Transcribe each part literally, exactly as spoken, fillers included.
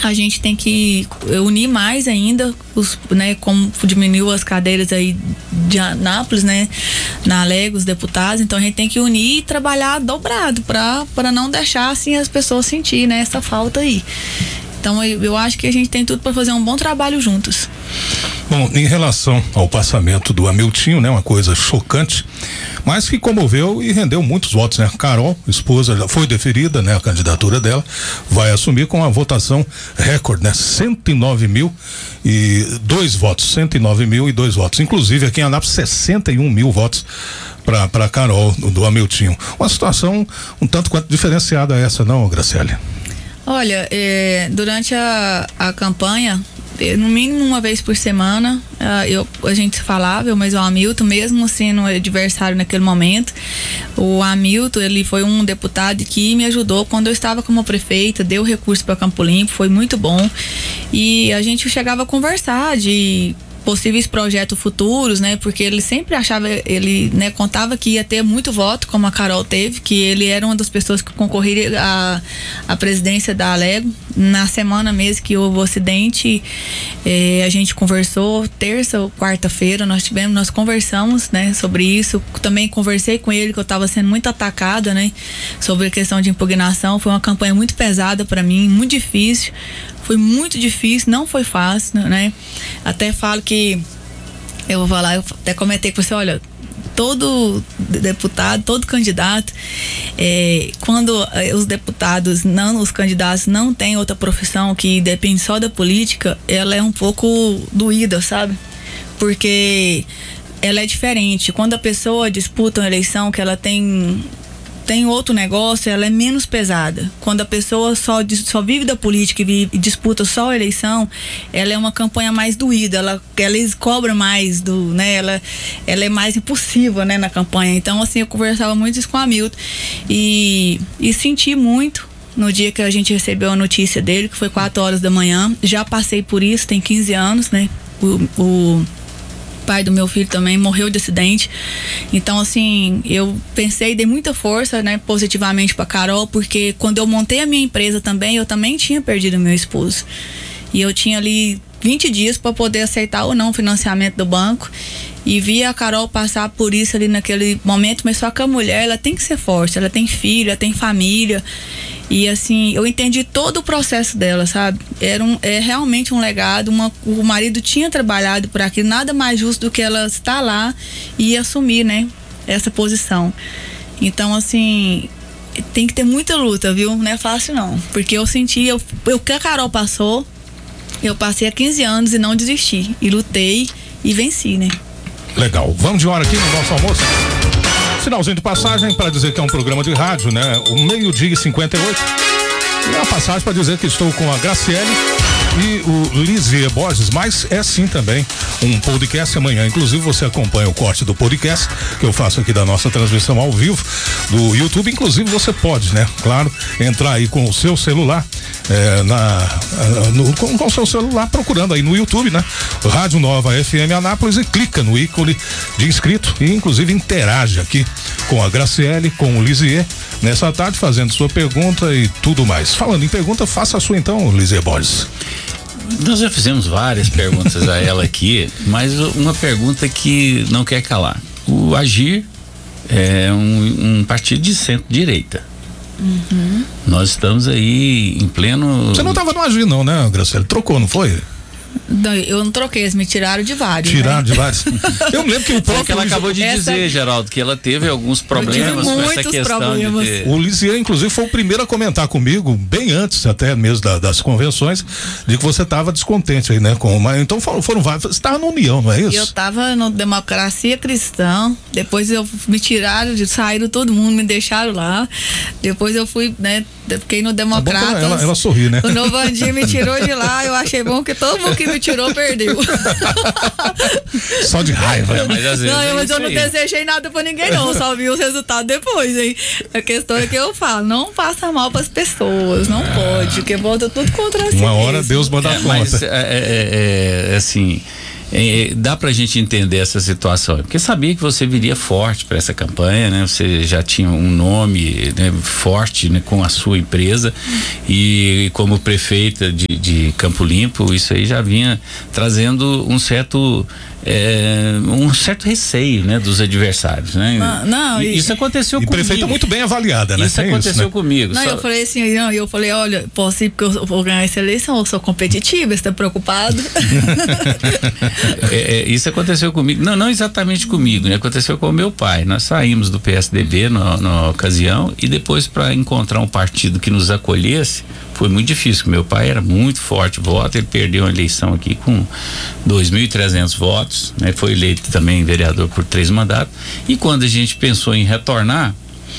a gente tem que unir mais ainda, os, né, como diminuiu as cadeiras aí de Anápolis, né, na Alegre, os deputados, então a gente tem que unir e trabalhar dobrado para não deixar assim as pessoas sentir, né, essa falta aí. Então eu, eu acho que a gente tem tudo para fazer um bom trabalho juntos. Bom, em relação ao passamento do Hamiltinho, né, uma coisa chocante, mas que comoveu e rendeu muitos votos, né? Carol, esposa, já foi deferida, né? A candidatura dela vai assumir com a votação recorde, né? cento e nove mil e dois votos, cento e nove mil e dois votos. Inclusive aqui em Anápolis, sessenta e um mil votos para para Carol do, do Hamiltinho. Uma situação um tanto quanto diferenciada essa, não, Graciele? Olha, é, durante a, a campanha, no mínimo uma vez por semana, uh, eu, a gente falava, mas o Hamilton, mesmo sendo adversário naquele momento, o Hamilton, ele foi um deputado que me ajudou quando eu estava como prefeita, deu recurso para Campo Limpo, foi muito bom, e a gente chegava a conversar de possíveis projetos futuros, né? Porque ele sempre achava, ele, né, contava que ia ter muito voto, como a Carol teve, que ele era uma das pessoas que concorreria à, à presidência da Alegre. Na semana mesmo que houve o acidente, eh, a gente conversou, terça ou quarta-feira, nós tivemos, nós conversamos, né, sobre isso. Também conversei com ele que eu estava sendo muito atacada, né, sobre a questão de impugnação. Foi uma campanha muito pesada para mim, muito difícil. Foi muito difícil, não foi fácil, né? Até falo que, eu vou falar, eu até comentei com você, olha, todo deputado, todo candidato, é, quando os deputados, não, os candidatos não têm outra profissão que depende só da política, ela é um pouco doída, sabe? Porque ela é diferente. Quando a pessoa disputa uma eleição que ela tem... tem outro negócio, ela é menos pesada. Quando a pessoa só, só vive da política e, vive, e disputa só a eleição, ela é uma campanha mais doída, ela, ela cobra mais, do, né? ela, ela é mais impulsiva, né, na campanha. Então, assim, eu conversava muito isso com o Hamilton e, e senti muito no dia que a gente recebeu a notícia dele, que foi quatro horas da manhã. Já passei por isso, tem quinze anos, né? O... o pai do meu filho também morreu de acidente. Então, assim, eu pensei, dei muita força, né, positivamente pra Carol, porque quando eu montei a minha empresa também, eu também tinha perdido meu esposo. E eu tinha ali vinte dias para poder aceitar ou não o financiamento do banco. E vi a Carol passar por isso ali naquele momento, mas só que a mulher, ela tem que ser forte, ela tem filho, ela tem família. E assim, eu entendi todo o processo dela, sabe? Era um, é realmente um legado, uma, o marido tinha trabalhado por aquilo, nada mais justo do que ela estar lá e assumir, né, essa posição. Então, assim, tem que ter muita luta, viu? Não é fácil não, porque eu senti, eu, o que a Carol passou, eu passei há quinze anos e não desisti, e lutei e venci, né? Legal, vamos de hora aqui no nosso almoço. Sinalzinho de passagem para dizer que é um programa de rádio, né? O meio-dia e cinquenta e oito. E uma passagem para dizer que estou com a Graciele e o Lisier Borges, mas é sim também um podcast amanhã. Inclusive você acompanha o corte do podcast que eu faço aqui da nossa transmissão ao vivo do YouTube. Inclusive você pode, né? Claro, entrar aí com o seu celular, é, na, no, com, com o seu celular, procurando aí no YouTube, né? Rádio Nova F M Anápolis, e clica no ícone de inscrito e inclusive interage aqui com a Graciele, com o Lisier nessa tarde, fazendo sua pergunta e tudo mais. Falando em pergunta, faça a sua então, Lisier Borges. Nós já fizemos várias perguntas a ela aqui, mas uma pergunta que não quer calar. O Agir é um, um partido de centro-direita. Uhum. Nós estamos aí em pleno... Você não estava no Agir não, né, Graciele? Trocou, não foi? Não, eu não troquei, eles me tiraram de vários. Tiraram, né? De vários. Eu me lembro que o próprio que ela acabou de essa... dizer, Geraldo, que ela teve alguns problemas com essa questão problemas. De ter... O Lisier, inclusive, foi o primeiro a comentar comigo, bem antes até mesmo da, das convenções, de que você estava descontente aí, né? Com uma... Então foram, foram vários. Você estava no União, não é isso? Eu estava no Democracia Cristã, depois eu me tiraram, saíram todo mundo, me deixaram lá. Depois eu fui, né? Fiquei no Democratas. É ela, ela, ela sorri, né? O Novandir me tirou de lá, eu achei bom que todo mundo que me tirou perdeu. Só de raiva. É, mas às vezes não, é mas eu não aí. desejei nada pra ninguém não, só vi os resultados depois, hein? A questão é que eu falo, não faça mal pras pessoas, não pode, porque volta tudo contra si. Uma hora mesmo. Deus manda a é, conta. Mas é, é, é assim... É, dá pra gente entender essa situação, porque sabia que você viria forte para essa campanha, né? Você já tinha um nome, né, forte, né, com a sua empresa, e como prefeita de, de Campo Limpo, isso aí já vinha trazendo um certo é, um certo receio, né, dos adversários, né? Não, não e, isso aconteceu e comigo. Prefeita muito bem avaliada, né? Isso aconteceu isso, né? comigo. Não, só... eu falei assim, não, eu falei, olha, posso ir porque eu vou ganhar essa eleição, eu sou competitiva, você tá preocupado? é, é, isso aconteceu comigo, não, não exatamente comigo, né? Aconteceu com o meu pai. Nós saímos do P S D B no, na ocasião e depois, para encontrar um partido que nos acolhesse, foi muito difícil. Meu pai era muito forte voto, ele perdeu a eleição aqui com dois mil e trezentos votos, né? Foi eleito também vereador por três mandatos. E quando a gente pensou em retornar,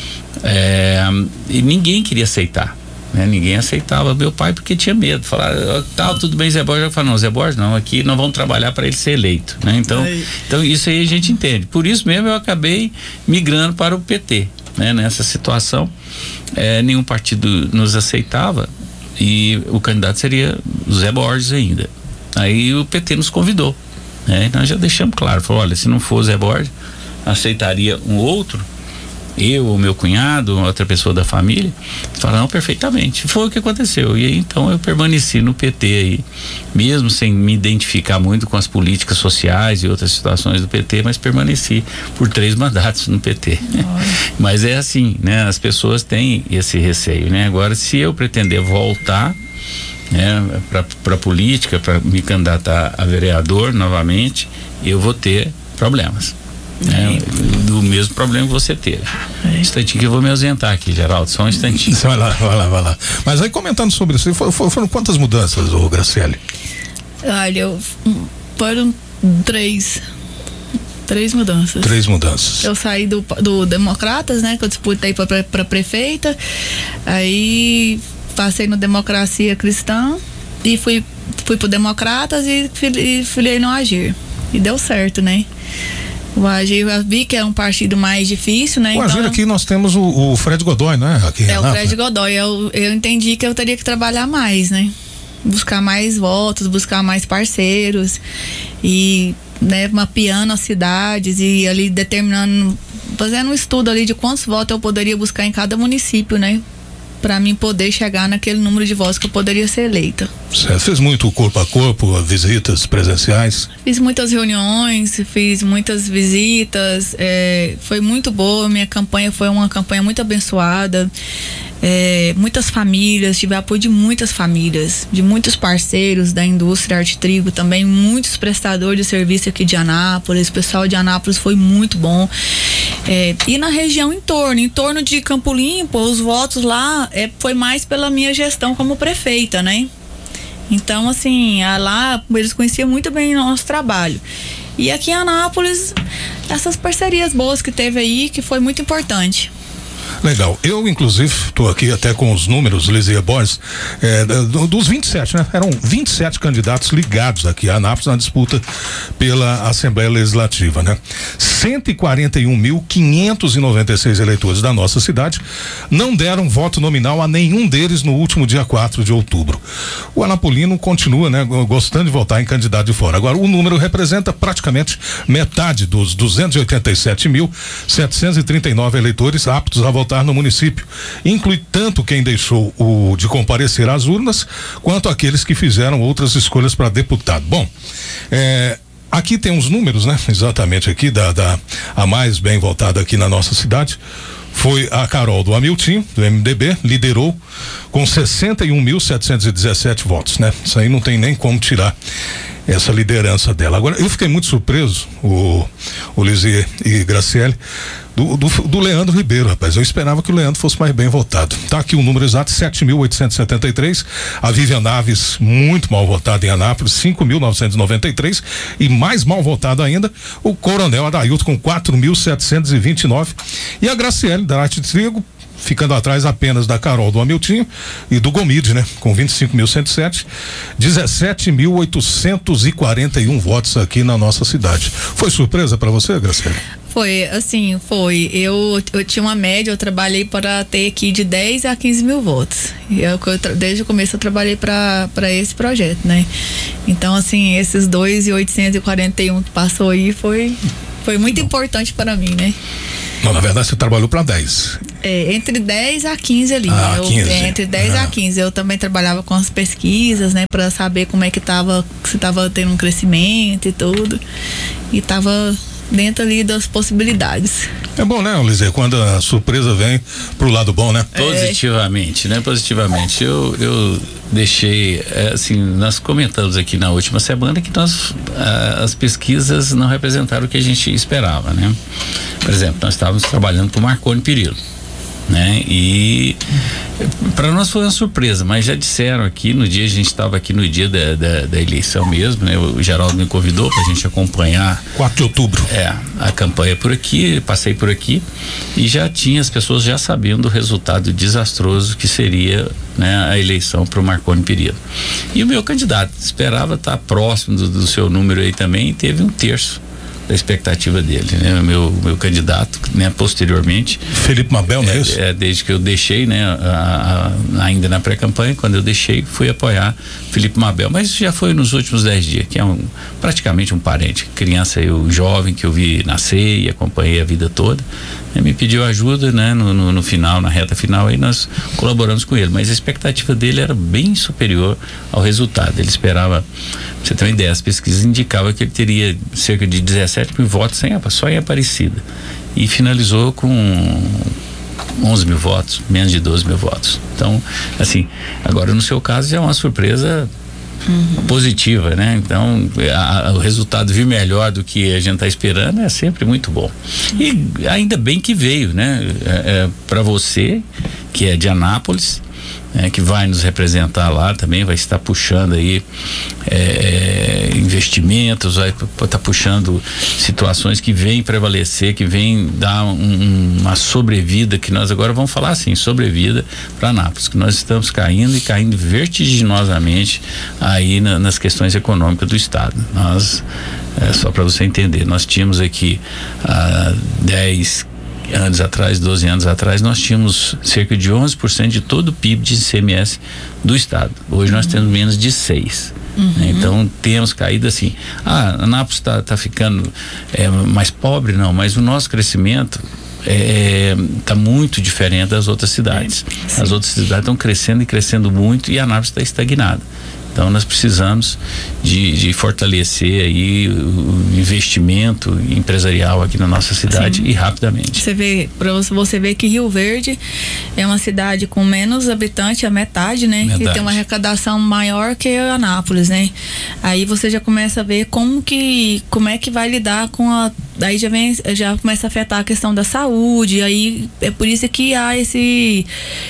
é, ninguém queria aceitar, né? Ninguém aceitava meu pai porque tinha medo. Falar, tal, tudo bem, Zé Borges. Eu falei, não, Zé Borges não, aqui nós vamos trabalhar para ele ser eleito, né? Então, então isso aí a gente entende. Por isso mesmo eu acabei migrando para o P T, né? Nessa situação, é, nenhum partido nos aceitava e o candidato seria o Zé Borges ainda. Aí o P T nos convidou, né? E nós já deixamos claro, falou, olha, se não for o Zé Borges, aceitaria um outro, eu ou meu cunhado, outra pessoa da família. Falaram perfeitamente. Foi o que aconteceu. E aí, então eu permaneci no P T aí, mesmo sem me identificar muito com as políticas sociais e outras situações do P T, mas permaneci por três mandatos no P T. Mas é assim, né? As pessoas têm esse receio, né? Agora, se eu pretender voltar, né, para a política, para me candidatar a vereador novamente, eu vou ter problemas. É, do mesmo problema que você teve. Um instantinho que eu vou me ausentar aqui, Geraldo, só um instantinho. Vai lá, vai lá, vai lá. Mas aí, comentando sobre isso, foram, foram quantas mudanças, ô Graciele? Olha, eu, foram três três mudanças. Três mudanças. Eu saí do, do Democratas, né, que eu disputei para para prefeita, aí passei no Democracia Cristã e fui fui pro Democratas e, e filiei no Agir, e deu certo, né? O Agir, eu vi que é um partido mais difícil, né? O Agir, então, aqui nós temos o, o Fred Godoy, né? Aqui é, o Fred Godoy. Eu, eu entendi que eu teria que trabalhar mais, né? Buscar mais votos, buscar mais parceiros e, né, mapeando as cidades e ali determinando, fazendo um estudo ali de quantos votos eu poderia buscar em cada município, né? Para mim poder chegar naquele número de votos que eu poderia ser eleita. Você fez muito corpo a corpo, visitas presenciais? Fiz muitas reuniões, fiz muitas visitas, é, foi muito boa, minha campanha foi uma campanha muito abençoada, é, muitas famílias, tive apoio de muitas famílias, de muitos parceiros da indústria Arte Trigo também, muitos prestadores de serviço aqui de Anápolis, o pessoal de Anápolis foi muito bom. É, e na região em torno, em torno de Campo Limpo, os votos lá é, foi mais pela minha gestão como prefeita, né? Então, assim, lá eles conheciam muito bem o nosso trabalho. E aqui em Anápolis, essas parcerias boas que teve aí, que foi muito importante. Legal. Eu, inclusive, estou aqui até com os números, Lizia Borges, é, dos vinte e sete, né? Eram vinte e sete candidatos ligados aqui a Anápolis na disputa pela Assembleia Legislativa, né? cento e quarenta e um mil quinhentos e noventa e seis eleitores da nossa cidade não deram voto nominal a nenhum deles no último dia quatro de outubro. O anapolino continua, né, gostando de votar em candidato de fora. Agora, o número representa praticamente metade dos duzentos e oitenta e sete mil setecentos e trinta e nove eleitores aptos a votar no município. Inclui tanto quem deixou o de comparecer às urnas, quanto aqueles que fizeram outras escolhas para deputado. Bom, é, aqui tem uns números, né? Exatamente aqui da, da a mais bem votada aqui na nossa cidade. Foi a Carol do Amiltim, do M D B, liderou com sessenta e um mil setecentos e dezessete votos, né? Isso aí não tem nem como tirar essa liderança dela. Agora, eu fiquei muito surpreso, o, o Lizzie e Graciele, do, do, do Leandro Ribeiro, rapaz. Eu esperava que o Leandro fosse mais bem votado. Tá aqui o número exato, sete mil oitocentos e setenta e três. A Vivian Naves, muito mal votada em Anápolis, cinco mil novecentos e noventa e três. E mais mal votado ainda, o Coronel Adailton, com quatro mil setecentos e vinte e nove. E a Graciele, da Arte Trigo, ficando atrás apenas da Carol do Amiltinho e do Gomide, né? Com vinte e cinco mil cento e sete, dezessete mil oitocentos e quarenta e um votos aqui na nossa cidade. Foi surpresa para você, Graciele? Foi, assim, foi. Eu, eu tinha uma média, eu trabalhei para ter aqui de dez a quinze mil votos. Eu, eu, desde o começo eu trabalhei para esse projeto, né? Então, assim, esses dois mil oitocentos e quarenta e um que passou aí foi, foi muito importante para mim, né? Não, na verdade você trabalhou para dez. É, entre dez a quinze ali. Ah, eu, quinze. É, entre dez ah. a quinze. Eu também trabalhava com as pesquisas, né? Pra saber como é que tava, se tava tendo um crescimento e tudo. E tava dentro ali das possibilidades. É bom, né, Lizê, quando a surpresa vem pro lado bom, né? Positivamente, né? Positivamente. Eu, eu deixei, é, assim, nós comentamos aqui na última semana que nós, a, as pesquisas não representaram o que a gente esperava, né? Por exemplo, nós estávamos trabalhando com Marconi Perillo, né? E para nós foi uma surpresa, mas já disseram aqui no dia, a gente estava aqui no dia da, da, da eleição mesmo, né? O Geraldo me convidou para a gente acompanhar quatro de outubro. É, a campanha por aqui, passei por aqui e já tinha as pessoas já sabendo o resultado desastroso que seria, né, a eleição para o Marconi Perillo. E o meu candidato esperava estar próximo do, do seu número aí também, e teve um terço da expectativa dele, né? O meu, meu candidato, né, posteriormente. Felipe Mabel, não é, é isso? É, desde que eu deixei, né, a, a, ainda na pré-campanha, quando eu deixei, fui apoiar Felipe Mabel, mas isso já foi nos últimos dez dias, que é um, praticamente um parente, criança, eu jovem, que eu vi nascer e acompanhei a vida toda. Ele me pediu ajuda, né, no, no, no final, na reta final, aí nós colaboramos com ele, mas a expectativa dele era bem superior ao resultado. Ele esperava, pra você ter uma ideia, as pesquisas indicavam que ele teria cerca de dezessete mil votos sem, só em Aparecida, e finalizou com onze mil votos, menos de doze mil votos. Então, assim, agora no seu caso já é uma surpresa Uhum. positiva, né? Então, a, a, o resultado vir melhor do que a gente está esperando é sempre muito bom. E ainda bem que veio, né? É, é, para você, que é de Anápolis, é, que vai nos representar lá também, vai estar puxando aí é, investimentos, vai estar puxando situações que vêm prevalecer, que vêm dar um, uma sobrevida, que nós agora vamos falar assim, sobrevida para Anápolis, que nós estamos caindo e caindo vertiginosamente aí na, nas questões econômicas do estado. Nós, é, só para você entender, nós tínhamos aqui há dez anos atrás, doze anos atrás, nós tínhamos cerca de onze por cento de todo o P I B de I C M S do estado. Hoje nós temos menos de seis. Uhum. Né? Então temos caído assim. Ah, Anápolis está tá ficando é, mais pobre, não, mas o nosso crescimento está é, muito diferente das outras cidades. É, as outras cidades estão crescendo e crescendo muito e Anápolis está estagnada. Então nós precisamos de, de fortalecer aí o investimento empresarial aqui na nossa cidade. Sim. E rapidamente. Você vê, para você ver que Rio Verde é uma cidade com menos habitantes, a metade, né? Verdade. E tem uma arrecadação maior que Anápolis, né? Aí você já começa a ver como que, como é que vai lidar com a, aí já vem, já começa a afetar a questão da saúde, aí é por isso que há esse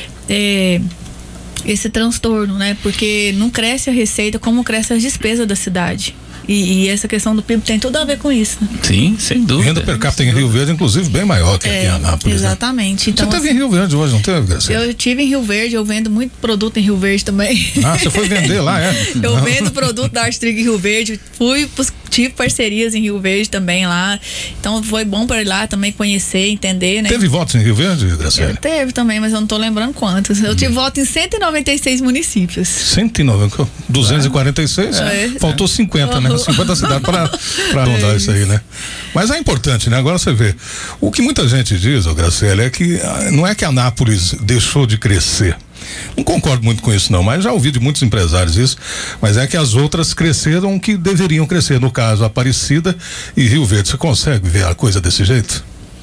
é, esse transtorno, né? Porque não cresce a receita como cresce as despesas da cidade. E, e essa questão do P I B tem tudo a ver com isso, né? Sim, sem dúvida. Renda per capita em Rio Verde, inclusive, bem maior que é, aqui em Anápolis. Exatamente. Né? Então, você esteve assim, em Rio Verde hoje, não teve, Graciela? Eu estive em Rio Verde, eu vendo muito produto em Rio Verde também. Ah, você foi vender lá, é? Eu não. vendo produto da Artrig em Rio Verde, fui, tive parcerias em Rio Verde também lá. Então foi bom para ir lá também conhecer, entender, né? Teve votos em Rio Verde, Graciela? Teve também, mas eu não estou lembrando quantos. Eu hum. tive voto em cento e noventa e seis municípios. cento e noventa? duzentos e quarenta e seis? É. Faltou cinquenta, uhum. né? cinquenta cidades para para arredondar é isso aí, né? Mas é importante, né? Agora você vê, o que muita gente diz, ô Graciela, é que não é que Anápolis deixou de crescer. Não concordo muito com isso não, mas já ouvi de muitos empresários isso, mas é que as outras cresceram o que deveriam crescer, no caso Aparecida e Rio Verde. Você consegue ver a coisa desse jeito?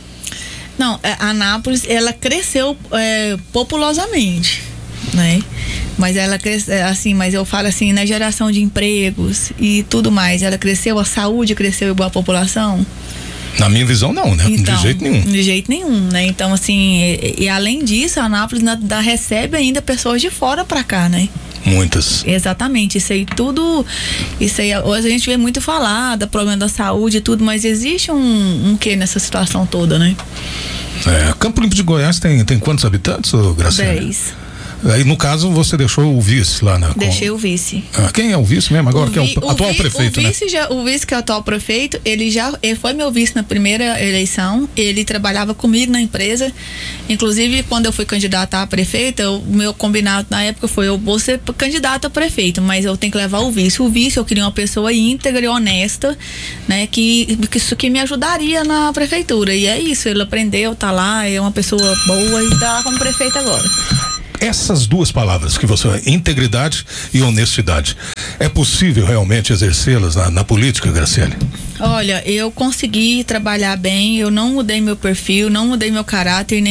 Não, a Anápolis, ela cresceu é, populosamente, né? Mas ela cresceu, assim, mas eu falo assim, na geração de empregos e tudo mais, ela cresceu, a saúde cresceu igual a população? Na minha visão, não, né? Então, de jeito nenhum. De jeito nenhum, né? Então, assim, e, e além disso, a Anápolis na, da, recebe ainda pessoas de fora pra cá, né? Muitas. Exatamente, isso aí tudo, isso aí, hoje a gente vê muito falar do problema da saúde e tudo, mas existe um, um quê nessa situação toda, né? É, Campo Limpo de Goiás tem, tem quantos habitantes, ô Graciela? Dez. Aí, no caso, você deixou o vice lá na... Deixei o vice. Ah, quem é o vice mesmo agora? O que é vi, o atual vi, prefeito, o né? vice já, o vice que é o atual prefeito, ele já ele foi meu vice na primeira eleição. Ele trabalhava comigo na empresa. Inclusive, quando eu fui candidata a prefeita, o meu combinado na época foi: eu vou ser candidata a prefeito, mas eu tenho que levar o vice. O vice, eu queria uma pessoa íntegra e honesta, né? Que, que isso que me ajudaria na prefeitura. E é isso, ele aprendeu, tá lá, é uma pessoa boa e tá lá como prefeito agora. Essas duas palavras que você... integridade e honestidade. É possível realmente exercê-las na, na política, Graciele? Olha, eu consegui trabalhar bem, eu não mudei meu perfil, não mudei meu caráter, nem